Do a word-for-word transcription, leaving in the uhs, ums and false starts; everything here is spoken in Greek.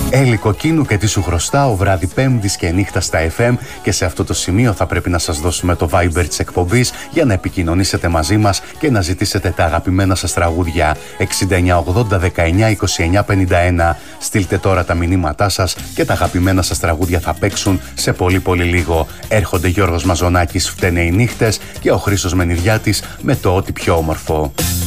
Έλλη Κοκκίνου και τι σου χρωστάω, βράδυ Πέμπτης και νύχτα στα εφ εμ, και σε αυτό το σημείο θα πρέπει να σας δώσουμε το Viber της εκπομπής για να επικοινωνήσετε μαζί μας και να ζητήσετε τα αγαπημένα σας τραγούδια. εξήντα εννιά ογδόντα δεκαεννιά είκοσι εννιά πενήντα ένα. Στείλτε τώρα τα μηνύματά σας και τα αγαπημένα σας τραγούδια θα παίξουν σε πολύ πολύ λίγο. Έρχονται Γιώργος Μαζονάκης, φταίνε οι νύχτες, και ο Χρήστος Μενιδιάτης με το ό,τι πιο όμορφο.